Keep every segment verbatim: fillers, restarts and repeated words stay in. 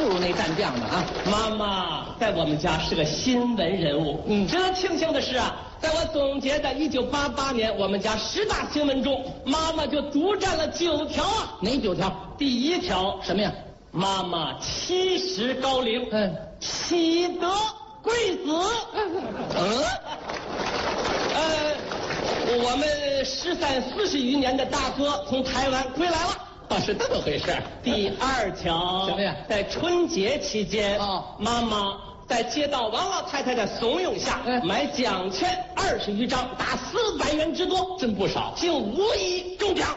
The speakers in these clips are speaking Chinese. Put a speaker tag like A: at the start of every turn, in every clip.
A: 如那战将的啊。
B: 妈妈在我们家是个新闻人物。
A: 嗯
B: 值得庆幸的是啊，在我总结的一九八八年我们家十大新闻中，妈妈就独占了九条啊。
A: 哪九条？
B: 第一条，
A: 什么呀？
B: 妈妈七十高龄，
A: 嗯，
B: 喜得贵子。
A: 嗯，
B: 呃，我们失散四十余年的大哥从台湾归来了。
A: 啊，是这么回事。
B: 第二条，
A: 什么呀？
B: 在春节期间，
A: 哦
B: 妈妈在接到王老太太的怂恿下，
A: 嗯
B: 买奖券二十余张，达四百元之多，
A: 真不少。
B: 竟无一中奖。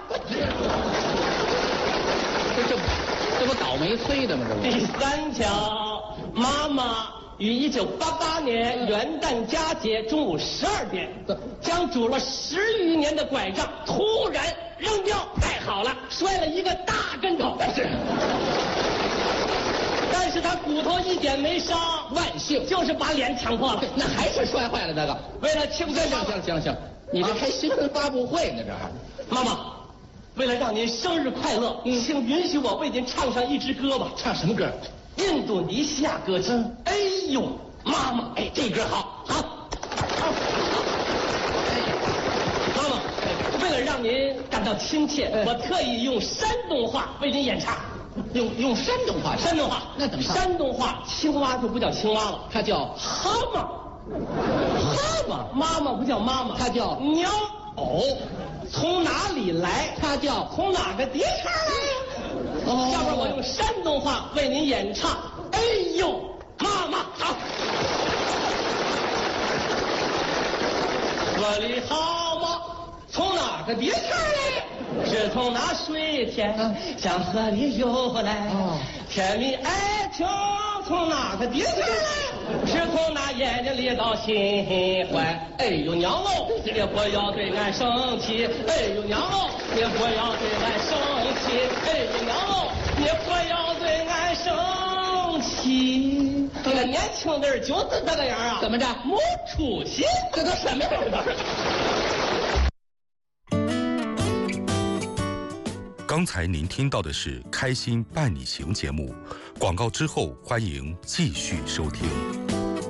A: 这这这不倒霉催的吗？这不。
B: 第三条，妈妈于一九八八年元旦佳节中午十二点，将拄了十余年的拐杖突然扔掉，太好了，摔了一个大跟头。
A: 是。
B: 但是他骨头一点没伤，
A: 万幸，
B: 就是把脸抢破了。
A: 那还是摔坏了那个。
B: 为了庆祝
A: 行行行行行，你这开新闻发布会呢？这还。
B: 妈妈，为了让您生日快乐，
A: 嗯
B: 请允许我为您唱上一支歌吧。
A: 唱什么歌？
B: 印度尼西亚歌曲。
A: 嗯
B: 哎呦，妈妈，
A: 哎，这歌好，好，
B: 好，妈妈，为了让您感到亲切，
A: 嗯
B: 我特意用山东话为您演唱。
A: 用用山东话。
B: 山东话，
A: 那怎么唱？
B: 山东话，青蛙就不叫青蛙了，
A: 它叫
B: 蛤蟆。蛤蟆，妈妈不叫妈妈，
A: 它叫
B: 鸟。
A: 哦，
B: 从哪里来？
A: 它叫
B: 从哪个地方来呀？
A: 哦
B: 下边我用山东话为您演唱。哎呦，妈妈好。河里蛤蟆从哪个地方来？是从那水天
A: 嗯
B: 向河里游来。
A: 哦
B: 甜蜜爱情从哪个地方来？是从那眼睛里到心怀。哎呦娘哦，你不要对俺生气。哎呦娘哦，你不要对俺生气。哎呦娘哦，你不要对俺生气。这个年轻人就是这个样啊！
A: 怎么着？
B: 没出息！
A: 这都什么呀？
C: 刚才您听到的是《开心伴你行》节目，广告之后欢迎继续收听。